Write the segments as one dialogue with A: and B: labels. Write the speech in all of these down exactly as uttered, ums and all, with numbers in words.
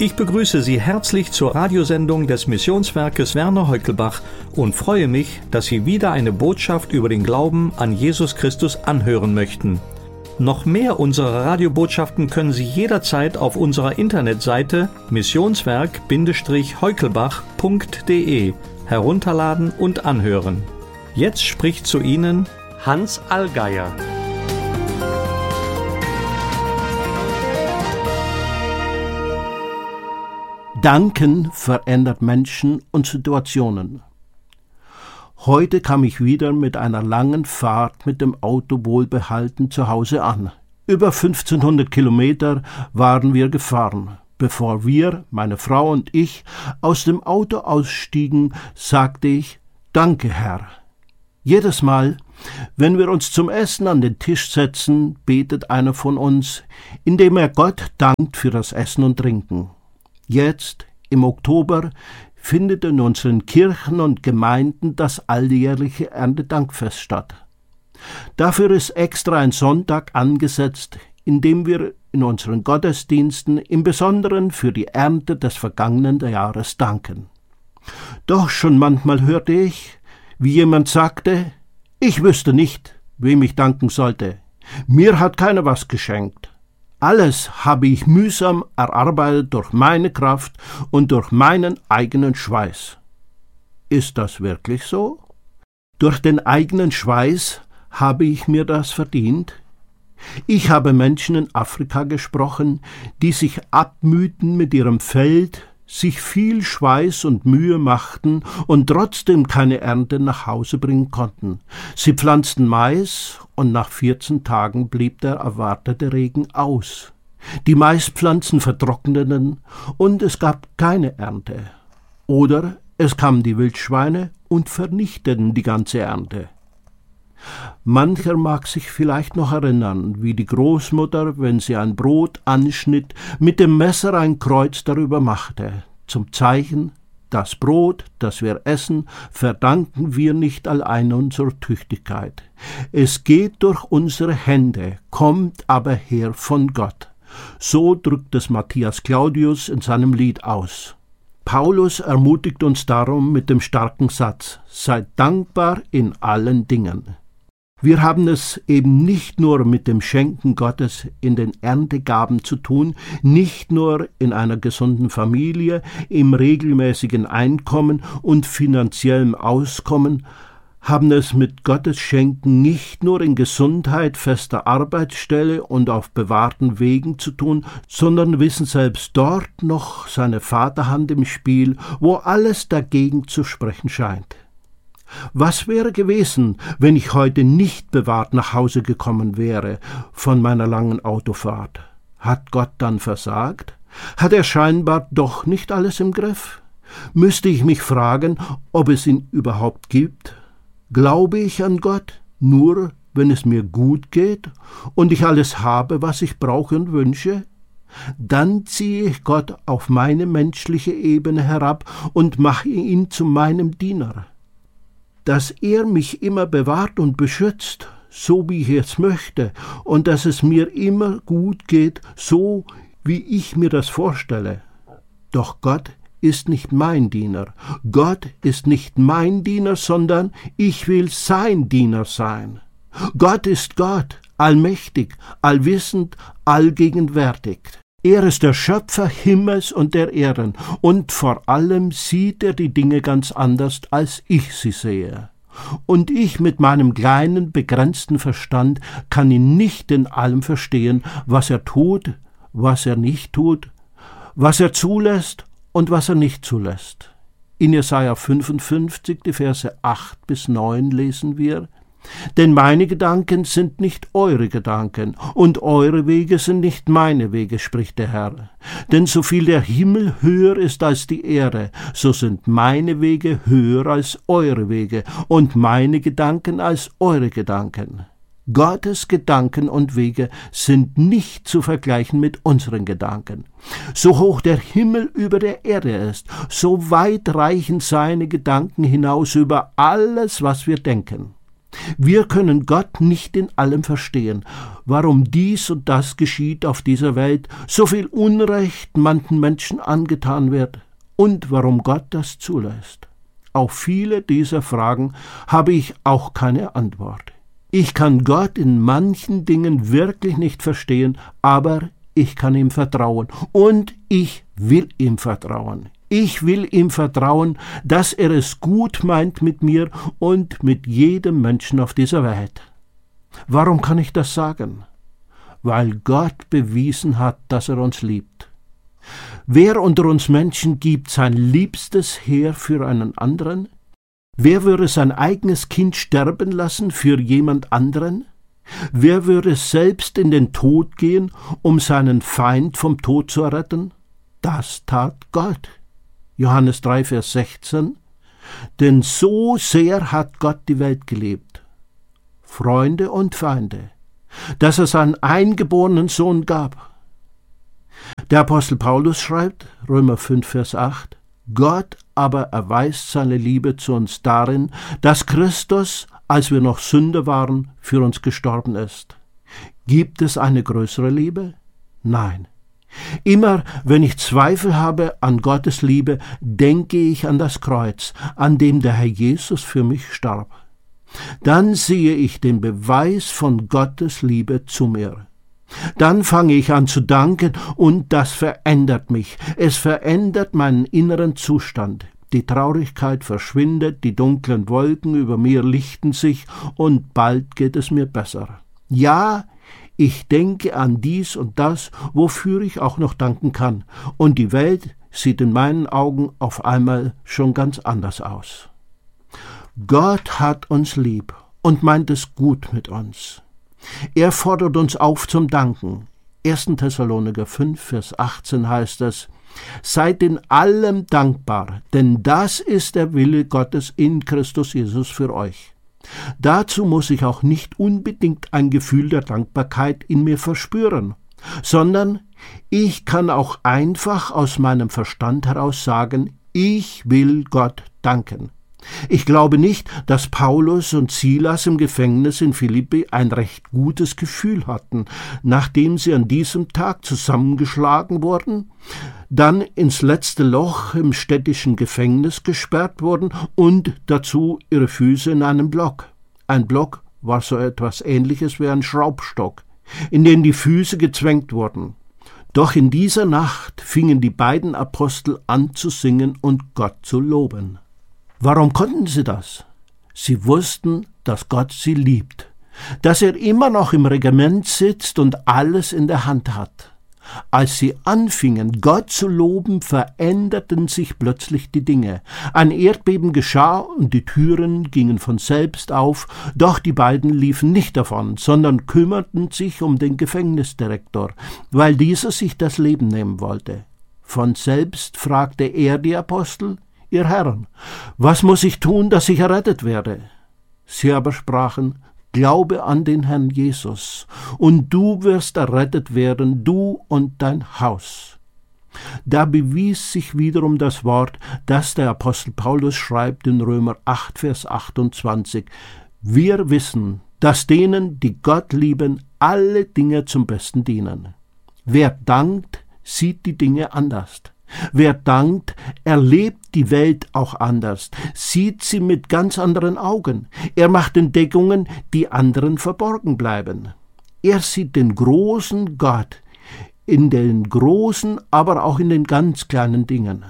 A: Ich begrüße Sie herzlich zur Radiosendung des Missionswerkes Werner Heukelbach und freue mich, dass Sie wieder eine Botschaft über den Glauben an Jesus Christus anhören möchten. Noch mehr unserer Radiobotschaften können Sie jederzeit auf unserer Internetseite missionswerk heukelbach punkt de herunterladen und anhören. Jetzt spricht zu Ihnen Hans Allgeier.
B: Danken verändert Menschen und Situationen. Heute kam ich wieder mit einer langen Fahrt mit dem Auto wohlbehalten zu Hause an. Über fünfzehnhundert Kilometer waren wir gefahren. Bevor wir, meine Frau und ich, aus dem Auto ausstiegen, sagte ich: Danke, Herr. Jedes Mal, wenn wir uns zum Essen an den Tisch setzen, betet einer von uns, indem er Gott dankt für das Essen und Trinken. Jetzt, im Oktober, findet in unseren Kirchen und Gemeinden das alljährliche Erntedankfest statt. Dafür ist extra ein Sonntag angesetzt, in dem wir in unseren Gottesdiensten im Besonderen für die Ernte des vergangenen Jahres danken. Doch schon manchmal hörte ich, wie jemand sagte: Ich wüsste nicht, wem ich danken sollte. Mir hat keiner was geschenkt. Alles habe ich mühsam erarbeitet durch meine Kraft und durch meinen eigenen Schweiß. Ist das wirklich so? Durch den eigenen Schweiß habe ich mir das verdient? Ich habe Menschen in Afrika gesprochen, die sich abmühten mit ihrem Feld, sich viel Schweiß und Mühe machten und trotzdem keine Ernte nach Hause bringen konnten. Sie pflanzten Mais und nach vierzehn Tagen blieb der erwartete Regen aus. Die Maispflanzen vertrockneten und es gab keine Ernte. Oder es kamen die Wildschweine und vernichteten die ganze Ernte. Mancher mag sich vielleicht noch erinnern, wie die Großmutter, wenn sie ein Brot anschnitt, mit dem Messer ein Kreuz darüber machte, zum Zeichen: Das Brot, das wir essen, verdanken wir nicht allein unserer Tüchtigkeit. Es geht durch unsere Hände, kommt aber her von Gott. So drückt es Matthias Claudius in seinem Lied aus. Paulus ermutigt uns darum mit dem starken Satz: Seid dankbar in allen Dingen. Wir haben es eben nicht nur mit dem Schenken Gottes in den Erntegaben zu tun, nicht nur in einer gesunden Familie, im regelmäßigen Einkommen und finanziellem Auskommen, haben es mit Gottes Schenken nicht nur in Gesundheit, fester Arbeitsstelle und auf bewahrten Wegen zu tun, sondern wissen selbst dort noch seine Vaterhand im Spiel, wo alles dagegen zu sprechen scheint. Was wäre gewesen, wenn ich heute nicht bewahrt nach Hause gekommen wäre von meiner langen Autofahrt? Hat Gott dann versagt? Hat er scheinbar doch nicht alles im Griff? Müsste ich mich fragen, ob es ihn überhaupt gibt? Glaube ich an Gott nur, wenn es mir gut geht und ich alles habe, was ich brauche und wünsche? Dann ziehe ich Gott auf meine menschliche Ebene herab und mache ihn zu meinem Diener. Dass er mich immer bewahrt und beschützt, so wie ich es möchte, und dass es mir immer gut geht, so wie ich mir das vorstelle. Doch Gott ist nicht mein Diener. Gott ist nicht mein Diener, sondern ich will sein Diener sein. Gott ist Gott, allmächtig, allwissend, allgegenwärtig. Er ist der Schöpfer Himmels und der Erden, und vor allem sieht er die Dinge ganz anders, als ich sie sehe. Und ich mit meinem kleinen, begrenzten Verstand kann ihn nicht in allem verstehen, was er tut, was er nicht tut, was er zulässt und was er nicht zulässt. In Jesaja fünfundfünfzig, die Verse acht bis neun lesen wir: Denn meine Gedanken sind nicht eure Gedanken, und eure Wege sind nicht meine Wege, spricht der Herr. Denn so viel der Himmel höher ist als die Erde, so sind meine Wege höher als eure Wege, und meine Gedanken als eure Gedanken. Gottes Gedanken und Wege sind nicht zu vergleichen mit unseren Gedanken. So hoch der Himmel über der Erde ist, so weit reichen seine Gedanken hinaus über alles, was wir denken. Wir können Gott nicht in allem verstehen, warum dies und das geschieht auf dieser Welt, so viel Unrecht manchen Menschen angetan wird und warum Gott das zulässt. Auf viele dieser Fragen habe ich auch keine Antwort. Ich kann Gott in manchen Dingen wirklich nicht verstehen, aber ich kann ihm vertrauen und ich will ihm vertrauen. Ich will ihm vertrauen, dass er es gut meint mit mir und mit jedem Menschen auf dieser Welt. Warum kann ich das sagen? Weil Gott bewiesen hat, dass er uns liebt. Wer unter uns Menschen gibt sein Liebstes her für einen anderen? Wer würde sein eigenes Kind sterben lassen für jemand anderen? Wer würde selbst in den Tod gehen, um seinen Feind vom Tod zu erretten? Das tat Gott. Johannes drei, Vers sechzehn. Denn so sehr hat Gott die Welt geliebt, Freunde und Feinde, dass er seinen eingeborenen Sohn gab. Der Apostel Paulus schreibt, Römer fünf, Vers acht, Gott aber erweist seine Liebe zu uns darin, dass Christus, als wir noch Sünder waren, für uns gestorben ist. Gibt es eine größere Liebe? Nein. Immer, wenn ich Zweifel habe an Gottes Liebe, denke ich an das Kreuz, an dem der Herr Jesus für mich starb. Dann sehe ich den Beweis von Gottes Liebe zu mir. Dann fange ich an zu danken und das verändert mich. Es verändert meinen inneren Zustand. Die Traurigkeit verschwindet, die dunklen Wolken über mir lichten sich und bald geht es mir besser. Ja, ich denke an dies und das, wofür ich auch noch danken kann. Und die Welt sieht in meinen Augen auf einmal schon ganz anders aus. Gott hat uns lieb und meint es gut mit uns. Er fordert uns auf zum Danken. erster Thessaloniker fünf, Vers achtzehn heißt es, seid in allem dankbar, denn das ist der Wille Gottes in Christus Jesus für euch. Dazu muss ich auch nicht unbedingt ein Gefühl der Dankbarkeit in mir verspüren, sondern ich kann auch einfach aus meinem Verstand heraus sagen, ich will Gott danken. Ich glaube nicht, dass Paulus und Silas im Gefängnis in Philippi ein recht gutes Gefühl hatten, nachdem sie an diesem Tag zusammengeschlagen wurden, dann ins letzte Loch im städtischen Gefängnis gesperrt wurden und dazu ihre Füße in einem Block. Ein Block war so etwas Ähnliches wie ein Schraubstock, in den die Füße gezwängt wurden. Doch in dieser Nacht fingen die beiden Apostel an zu singen und Gott zu loben. Warum konnten sie das? Sie wussten, dass Gott sie liebt, dass er immer noch im Regiment sitzt und alles in der Hand hat. Als sie anfingen, Gott zu loben, veränderten sich plötzlich die Dinge. Ein Erdbeben geschah und die Türen gingen von selbst auf, doch die beiden liefen nicht davon, sondern kümmerten sich um den Gefängnisdirektor, weil dieser sich das Leben nehmen wollte. Von selbst fragte er die Apostel, ihr Herren, was muss ich tun, dass ich errettet werde? Sie aber sprachen, glaube an den Herrn Jesus, und du wirst errettet werden, du und dein Haus. Da bewies sich wiederum das Wort, das der Apostel Paulus schreibt in Römer acht, Vers achtundzwanzig. Wir wissen, dass denen, die Gott lieben, alle Dinge zum Besten dienen. Wer dankt, sieht die Dinge anders. Wer dankt, erlebt die Welt auch anders, sieht sie mit ganz anderen Augen. Er macht Entdeckungen, die anderen verborgen bleiben. Er sieht den großen Gott in den großen, aber auch in den ganz kleinen Dingen.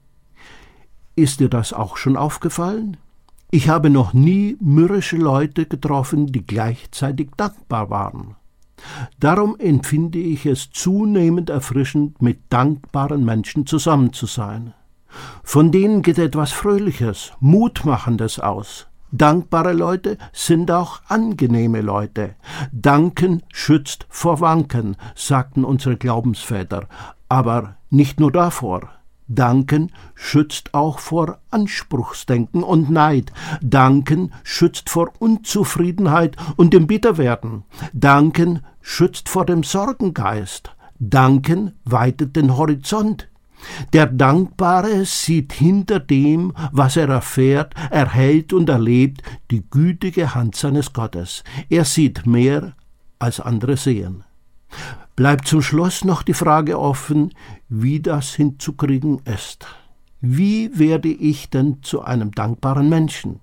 B: Ist dir das auch schon aufgefallen? Ich habe noch nie mürrische Leute getroffen, die gleichzeitig dankbar waren. Darum empfinde ich es zunehmend erfrischend, mit dankbaren Menschen zusammen zu sein. Von denen geht etwas Fröhliches, Mutmachendes aus. Dankbare Leute sind auch angenehme Leute. Danken schützt vor Wanken, sagten unsere Glaubensväter. Aber nicht nur davor. Danken schützt auch vor Anspruchsdenken und Neid. Danken schützt vor Unzufriedenheit und dem Bitterwerden. Danken schützt vor dem Sorgengeist. Danken weitet den Horizont. Der Dankbare sieht hinter dem, was er erfährt, erhält und erlebt, die gütige Hand seines Gottes. Er sieht mehr, als andere sehen. Bleibt zum Schluss noch die Frage offen, wie das hinzukriegen ist. Wie werde ich denn zu einem dankbaren Menschen?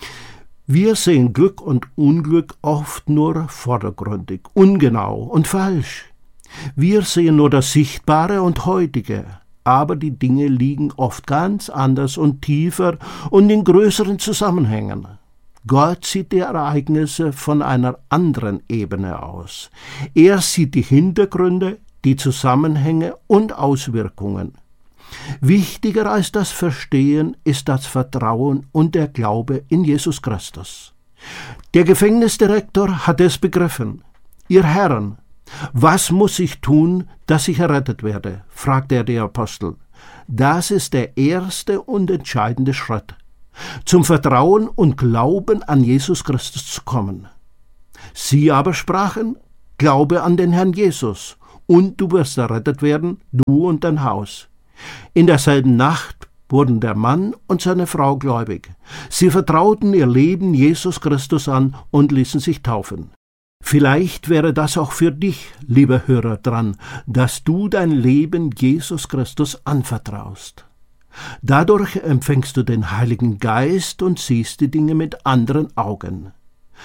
B: Wir sehen Glück und Unglück oft nur vordergründig, ungenau und falsch. Wir sehen nur das Sichtbare und Heutige, aber die Dinge liegen oft ganz anders und tiefer und in größeren Zusammenhängen. Gott sieht die Ereignisse von einer anderen Ebene aus. Er sieht die Hintergründe, die Zusammenhänge und Auswirkungen. Wichtiger als das Verstehen ist das Vertrauen und der Glaube in Jesus Christus. Der Gefängnisdirektor hat es begriffen. Ihr Herren, was muss ich tun, dass ich errettet werde? Fragte er die Apostel. Das ist der erste und entscheidende Schritt, zum Vertrauen und Glauben an Jesus Christus zu kommen. Sie aber sprachen, Glaube an den Herrn Jesus, und du wirst errettet werden, du und dein Haus. In derselben Nacht wurden der Mann und seine Frau gläubig. Sie vertrauten ihr Leben Jesus Christus an und ließen sich taufen. Vielleicht wäre das auch für dich, lieber Hörer, dran, dass du dein Leben Jesus Christus anvertraust. Dadurch empfängst du den Heiligen Geist und siehst die Dinge mit anderen Augen.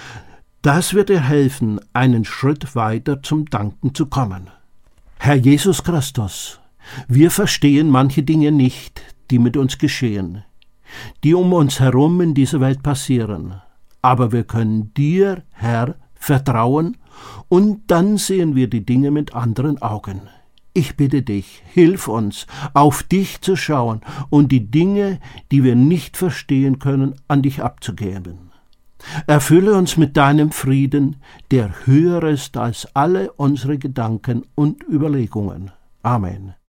B: Das wird dir helfen, einen Schritt weiter zum Danken zu kommen. Herr Jesus Christus, wir verstehen manche Dinge nicht, die mit uns geschehen, die um uns herum in dieser Welt passieren. Aber wir können dir, Herr, vertrauen, und dann sehen wir die Dinge mit anderen Augen. Ich bitte dich, hilf uns, auf dich zu schauen und die Dinge, die wir nicht verstehen können, an dich abzugeben. Erfülle uns mit deinem Frieden, der höher ist als alle unsere Gedanken und Überlegungen. Amen.